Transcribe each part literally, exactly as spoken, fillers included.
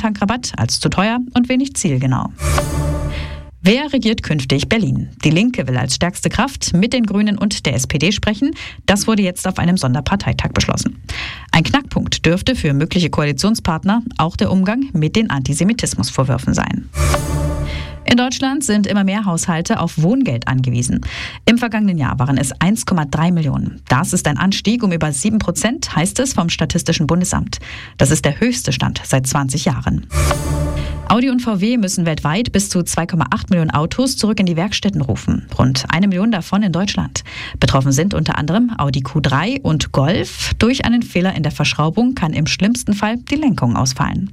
Tankrabatt als zu teuer und wenig zielgenau. Wer regiert künftig Berlin? Die Linke will als stärkste Kraft mit den Grünen und der S P D sprechen. Das wurde jetzt auf einem Sonderparteitag beschlossen. Ein Knackpunkt dürfte für mögliche Koalitionspartner auch der Umgang mit den Antisemitismusvorwürfen sein. In Deutschland sind immer mehr Haushalte auf Wohngeld angewiesen. Im vergangenen Jahr waren es eins Komma drei Millionen. Das ist ein Anstieg um über sieben Prozent, heißt es vom Statistischen Bundesamt. Das ist der höchste Stand seit zwanzig Jahren. Audi und V W müssen weltweit bis zu zwei Komma acht Millionen Autos zurück in die Werkstätten rufen. Rund eine Million davon in Deutschland. Betroffen sind unter anderem Audi Q drei und Golf. Durch einen Fehler in der Verschraubung kann im schlimmsten Fall die Lenkung ausfallen.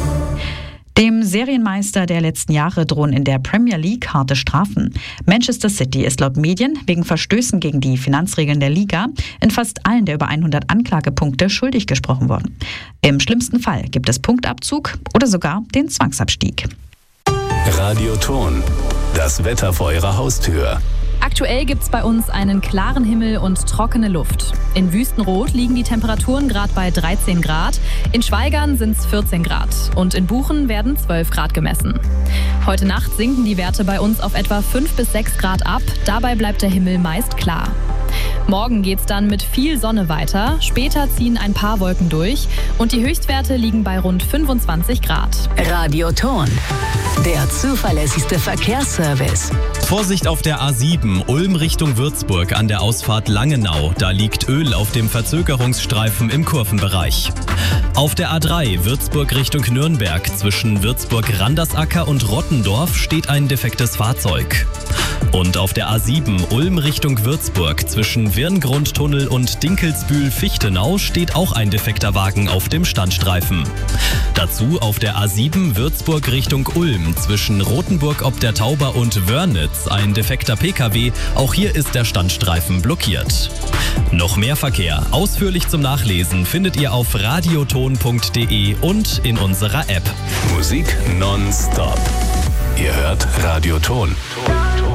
Dem Serienmeister der letzten Jahre drohen in der Premier League harte Strafen. Manchester City ist laut Medien wegen Verstößen gegen die Finanzregeln der Liga in fast allen der über hundert Anklagepunkte schuldig gesprochen worden. Im schlimmsten Fall gibt es Punktabzug oder sogar den Zwangsabstieg. Radioton, das Wetter vor Ihrer Haustür. Aktuell gibt's bei uns einen klaren Himmel und trockene Luft. In Wüstenrot liegen die Temperaturen gerade bei dreizehn Grad, in Schwaigern sind's vierzehn Grad und in Buchen werden zwölf Grad gemessen. Heute Nacht sinken die Werte bei uns auf etwa fünf bis sechs Grad ab, dabei bleibt der Himmel meist klar. Morgen geht's dann mit viel Sonne weiter, später ziehen ein paar Wolken durch und die Höchstwerte liegen bei rund fünfundzwanzig Grad. Radioton, der zuverlässigste Verkehrsservice. Vorsicht auf der A sieben, Ulm Richtung Würzburg an der Ausfahrt Langenau. Da liegt Öl auf dem Verzögerungsstreifen im Kurvenbereich. Auf der A drei, Würzburg Richtung Nürnberg, zwischen Würzburg-Randersacker und Rottendorf steht ein defektes Fahrzeug. Und auf der A sieben, Ulm Richtung Würzburg, zwischen Wirngrundtunnel und Dinkelsbühl-Fichtenau steht auch ein defekter Wagen auf dem Standstreifen. Dazu auf der A sieben, Würzburg Richtung Ulm, zwischen Rothenburg ob der Tauber und Wörnitz ein defekter P K W, auch hier ist der Standstreifen blockiert. Noch mehr Verkehr, ausführlich zum Nachlesen, findet ihr auf radioton punkt de und in unserer App. Musik nonstop. Ihr hört Radioton.